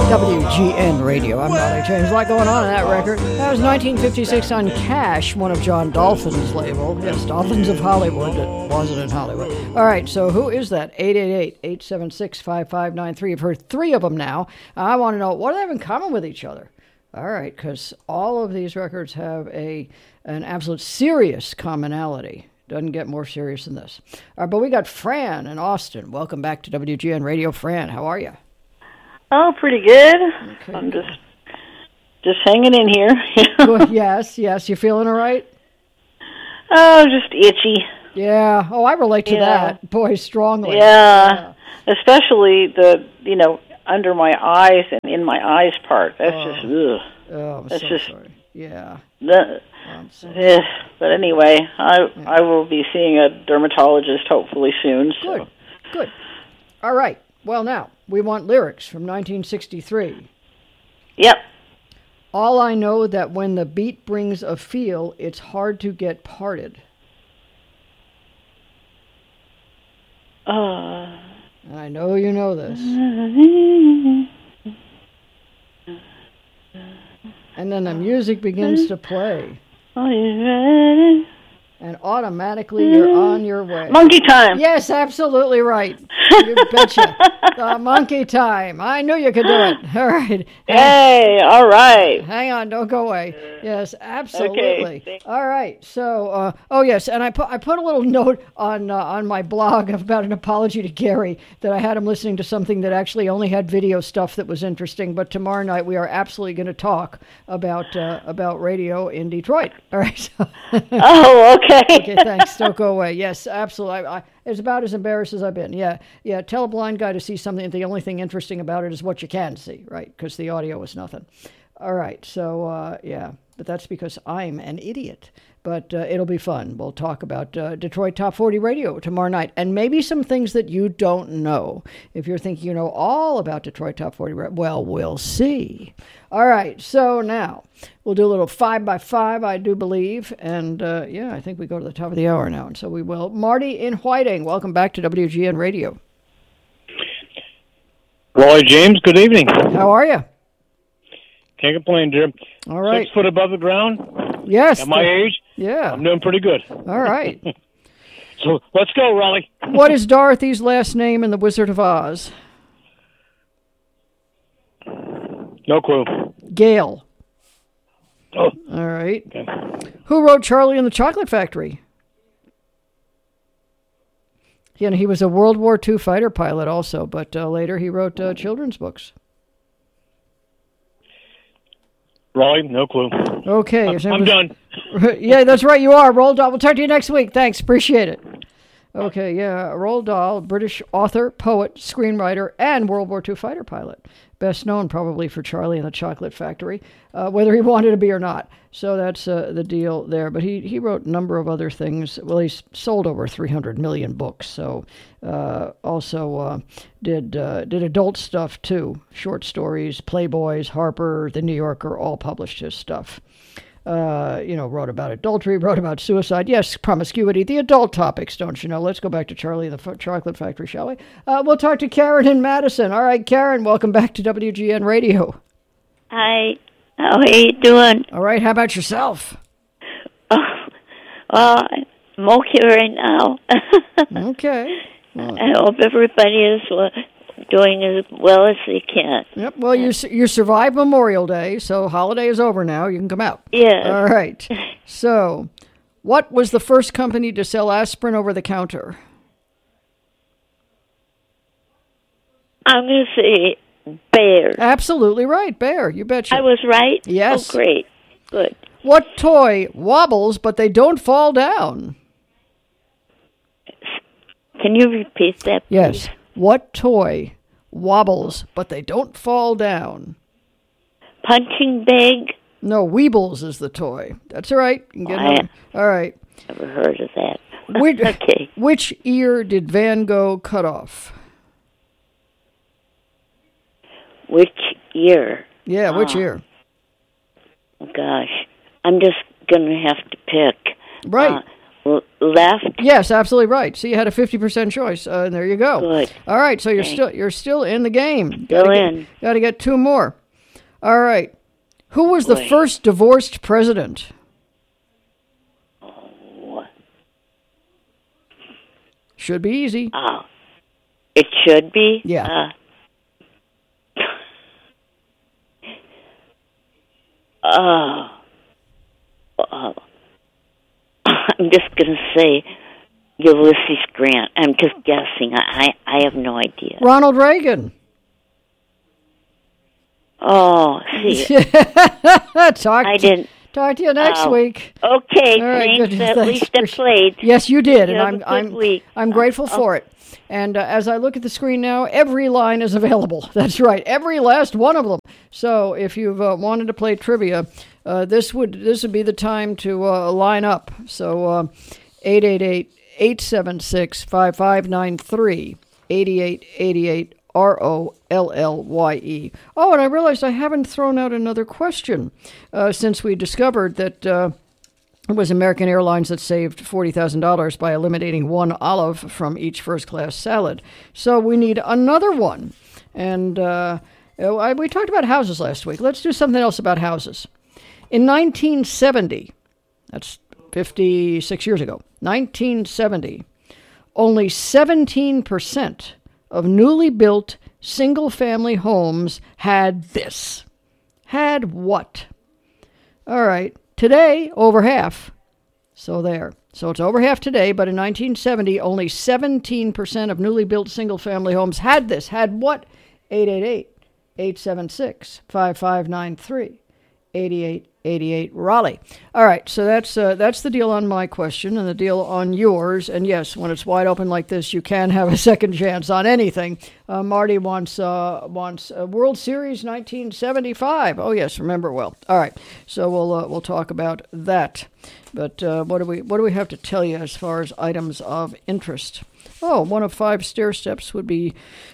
WGN Radio. I'm Ronnie James. A lot going on in that record. That was 1956 on Cash, one of John Dolphin's label. Yes, Dolphins of Hollywood. That wasn't in Hollywood. All right, so who is that? 888-876-5593. You've heard three of them now. I want to know, what do they have in common with each other? All right, because all of these records have an absolute serious commonality. Doesn't get more serious than this. All right, but we got Fran in Austin. Welcome back to WGN Radio. Fran, how are you? Oh, pretty good. Okay. I'm just hanging in here. Good. Yes. You feeling all right? Oh, just itchy. Yeah. Oh, I relate to that. Boy, strongly. Yeah. Especially the, under my eyes and in my eyes part. That's just, ugh. Oh, I'm That's so just, sorry. Yeah. I'm sorry. But anyway, I will be seeing a dermatologist hopefully soon. So. Good. All right. Well, now, we want lyrics from 1963. Yep. All I know that when the beat brings a feel, it's hard to get parted. And I know you know this. And then the music begins to play. Are you ready? And automatically you're on your way. Monkey time. Yes, absolutely right. You betcha. Monkey time. I knew you could do it. All right. Hey, all right. Hang on, don't go away. Yes, absolutely. Okay. All right. So, yes, and I put a little note on my blog about an apology to Gary that I had him listening to something that actually only had video stuff that was interesting. But tomorrow night we are absolutely going to talk about radio in Detroit. All right. So Oh, okay. Okay, thanks. Don't go away. Yes, absolutely. It's about as embarrassed as I've been. Yeah. Tell a blind guy to see something. The only thing interesting about it is what you can see, right? Because the audio is nothing. All right. So, but that's because I'm an idiot. But it'll be fun. We'll talk about Detroit Top 40 Radio tomorrow night. And maybe some things that you don't know. If you're thinking you know all about Detroit Top 40 Radio, well, we'll see. All right. So now we'll do a little 5x5, I do believe. And, I think we go to the top of the hour now. And so we will. Marty in Whiting, welcome back to WGN Radio. Roy James, good evening. How are you? Can't complain, Jim. All right. 6 foot above the ground. Yes. At my age, yeah. I'm doing pretty good. All right. So let's go, Raleigh. What is Dorothy's last name in The Wizard of Oz? No clue. Gale. Oh. All right. Okay. Who wrote Charlie and the Chocolate Factory? He was a World War II fighter pilot also, but later he wrote children's books. Raleigh, no clue. Okay. I'm done. Yeah, that's right, you are. Roald Dahl. We'll talk to you next week. Thanks. Appreciate it. Okay, yeah. Roald Dahl, British author, poet, screenwriter, and World War II fighter pilot. Best known probably for Charlie and the Chocolate Factory, whether he wanted to be or not. So that's the deal there. But he wrote a number of other things. Well, he's sold over 300 million books. So also did adult stuff too. Short stories, Playboys, Harper, The New Yorker, all published his stuff. Wrote about adultery, wrote about suicide. Yes, promiscuity, the adult topics, don't you know? Let's go back to Charlie and the Chocolate Factory, shall we? We'll talk to Karen in Madison. All right, Karen, welcome back to WGN Radio. Hi. How are you doing? All right, how about yourself? Oh, well, I'm okay right now. Okay. Well, I hope everybody is doing as well as they can. Yep. Well, you survived Memorial Day, so holiday is over now. You can come out. Yeah. All right. So, what was the first company to sell aspirin over the counter? I'm going to say Bayer. Absolutely right, Bayer. You betcha. I was right? Yes. Oh, great. Good. What toy wobbles but they don't fall down? Can you repeat that, please? Yes. What toy wobbles but they don't fall down? Punching bag? No, Weebles is the toy. That's all right. You can get all right. Never heard of that. Which, okay. Which ear did Van Gogh cut off? Which ear? Yeah, which ear? Oh, gosh. I'm just going to have to pick. Right. left. Yes, absolutely right. So you had a 50% choice, and there you go. Good. All right, so you're still in the game. Still in. Got to get two more. All right. Who was the Boy. first divorced president? Oh, Should be easy. it should be. Yeah. I'm just going to say Ulysses Grant. I'm just guessing. I have no idea. Ronald Reagan. Oh, see. Talk to you next week. Okay, All right, thanks. good. At Thanks. least I played. Yes, you did, You and have a good week. I'm grateful for it. And as I look at the screen now, every line is available. That's right, every last one of them. So if you've wanted to play trivia, this would be the time to line up. So 888-876-5593, 8888 ROLLYE. Oh, and I realized I haven't thrown out another question since we discovered that it was American Airlines that saved $40,000 by eliminating one olive from each first-class salad. So we need another one. And we talked about houses last week. Let's do something else about houses. In 1970, that's 56 years ago, 1970, only 17% of newly built single-family homes had this. Had what? All right. Today, over half. So there. So it's over half today, but in 1970, only 17% of newly built single-family homes had this. Had what? 888-876-5593. 8888 Raleigh. All right, so that's the deal on my question and the deal on yours. And yes, when it's wide open like this, you can have a second chance on anything. Marty wants a World Series 1975. Oh yes, remember well. All right, so we'll talk about that. But what do we have to tell you as far as items of interest? Oh, one of 5 stair steps would be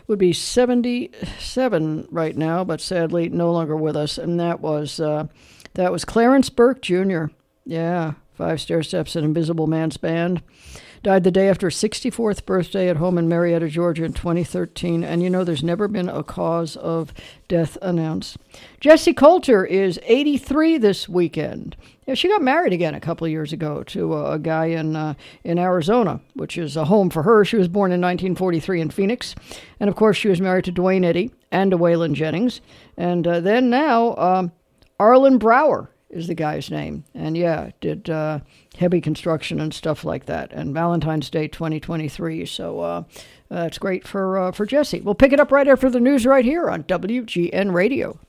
77 right now, but sadly no longer with us. And that was Clarence Burke Jr. Yeah, 5 stair steps, an Invisible Man's Band. Died the day after his 64th birthday at home in Marietta, Georgia in 2013. And there's never been a cause of death announced. Jessie Coulter is 83 this weekend. Yeah, she got married again a couple of years ago to a guy in Arizona, which is a home for her. She was born in 1943 in Phoenix. And, of course, she was married to Dwayne Eddy and to Waylon Jennings. And then now Arlen Brower is the guy's name. And, yeah, did heavy construction and stuff like that. And Valentine's Day 2023. So that's great for Jessie. We'll pick it up right after the news right here on WGN Radio.